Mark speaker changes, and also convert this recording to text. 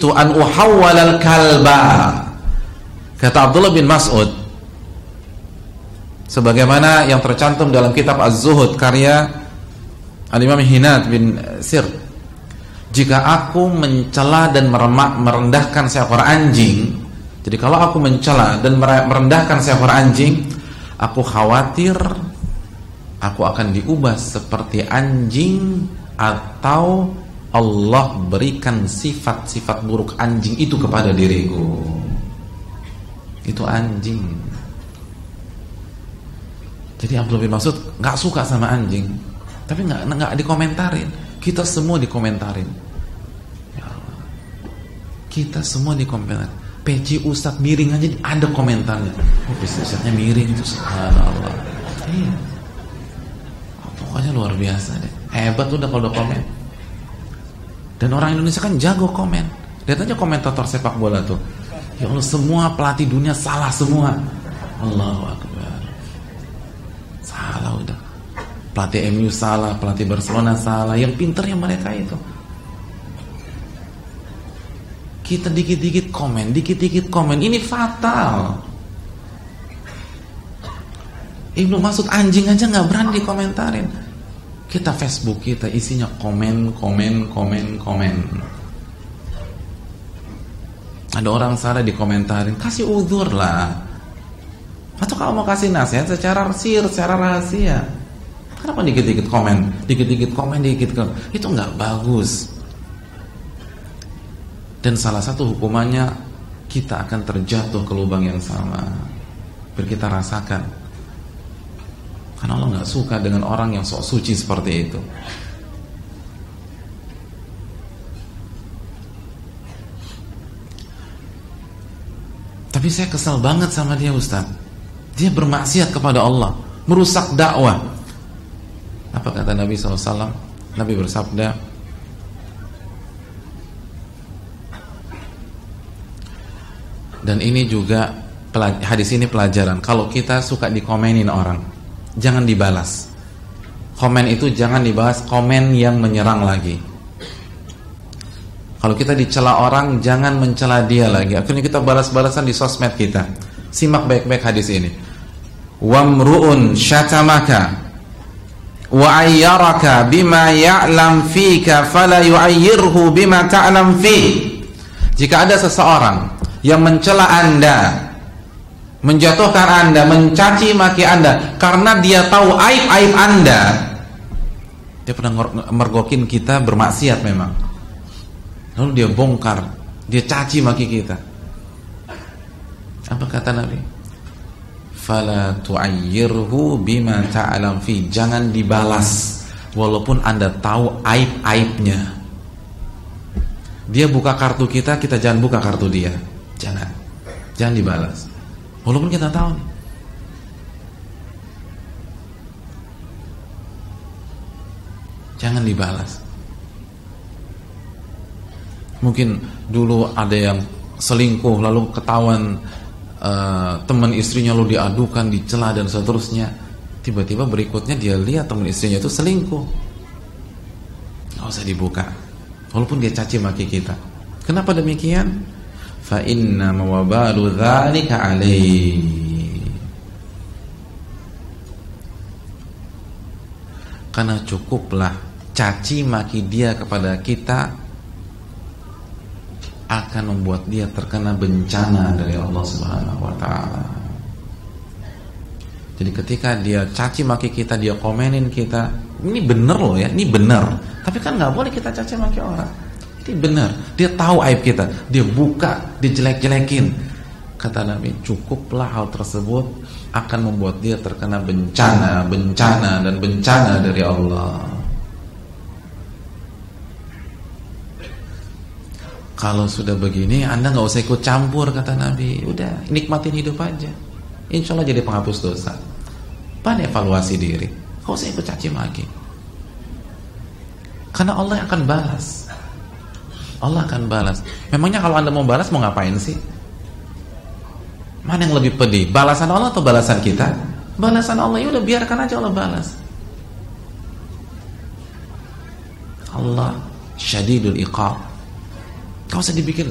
Speaker 1: Karihitu an uhawwalal kalba. Kata Abdullah bin Mas'ud, sebagaimana yang tercantum dalam kitab Az-Zuhud karya Al-Imam Hinad bin Sir, jika aku mencela dan merendahkan seekor anjing, jadi kalau aku mencela dan merendahkan seekor anjing, aku khawatir aku akan diubah seperti anjing, atau Allah berikan sifat-sifat buruk anjing itu kepada diriku. Itu anjing. Jadi Abdullah bin Mas'ud nggak suka sama anjing, tapi nggak dikomentarin. Kita semua dikomentarin. Ya Allah. Kita semua dikomentarin. Peci Ustadz miring aja ada komentarnya. Oh, peci Ustadznya miring itu, subhanallah. Iya. Oh, pokoknya luar biasa deh. Hebat udah kalau udah komen. Dan orang Indonesia kan jago komen. Lihat aja komentator sepak bola tuh. Ya Allah, semua pelatih dunia salah semua. Allahu Akbar. Salah udah. Pelatih MU salah, pelatih Barcelona salah. Yang pinternya mereka itu. Kita dikit-dikit komen, dikit-dikit komen. Ini fatal. Ibnu Mas'ud anjing aja gak berani dikomentarin. Kita Facebook kita isinya komen. Ada orang salah dikomentarin, kasih uzur lah. Atau kalau mau kasih nasihat secara secara rahasia. Kenapa dikit-dikit komen? Itu nggak bagus. Dan salah satu hukumannya, kita akan terjatuh ke lubang yang sama. Biar kita rasakan. Karena Allah nggak suka dengan orang yang sok suci seperti itu. Tapi saya kesal banget sama dia, Ustaz. Dia bermaksiat kepada Allah, merusak dakwah. Apa kata Nabi SAW? Nabi bersabda, dan ini juga hadis ini pelajaran. Kalau kita suka dikomenin orang, jangan dibalas. Komen itu jangan dibahas, komen yang menyerang lagi. Kalau kita dicela orang, jangan mencela dia lagi. Akhirnya kita balas-balasan di sosmed kita. Simak baik-baik hadis ini. Wamru'un syatamaka wa ayyaraka bima ya'lam fika fala yu'ayyirhu bima ta'lam fi. Jika ada seseorang yang mencela Anda, menjatuhkan Anda, mencaci maki Anda karena dia tahu aib-aib Anda, dia pernah mergokin kita bermaksiat memang, lalu dia bongkar, dia caci maki kita. Apa kata Nabi? Fala tu'ayyirhu bima ta'lam fi. Jangan dibalas walaupun Anda tahu aib-aibnya. Dia buka kartu kita, kita jangan buka kartu dia. Jangan dibalas walaupun kita tahu nih. Jangan dibalas. Mungkin dulu ada yang selingkuh lalu ketahuan teman istrinya lalu diadukan, dicela dan seterusnya. Tiba-tiba berikutnya dia lihat teman istrinya itu selingkuh, nggak usah dibuka walaupun dia caci maki kita. Kenapa demikian? Fa inna mawabalu dzalika alaihi. Karena cukuplah caci maki dia kepada kita akan membuat dia terkena bencana dari Allah Subhanahu wa ta'ala. Jadi ketika dia caci maki kita, dia komenin kita, ini bener loh ya, ini bener. Tapi kan gak boleh kita caci maki orang. Ini bener, dia tahu aib kita, dia buka, dia jelek-jelekin. Kata Nabi, cukuplah hal tersebut akan membuat dia terkena bencana dari Allah. Kalau sudah begini, Anda gak usah ikut campur, kata Nabi. Udah, nikmatin hidup aja. Insya Allah jadi penghapus dosa. Pandai evaluasi diri. Gak usah ikut caci maki. Karena Allah yang akan balas. Allah akan balas. Memangnya kalau Anda mau balas, mau ngapain sih? Mana yang lebih pedih? Balasan Allah atau balasan kita? Balasan Allah, ya udah biarkan aja Allah balas. Allah syadidul iqab. Gak usah dibikin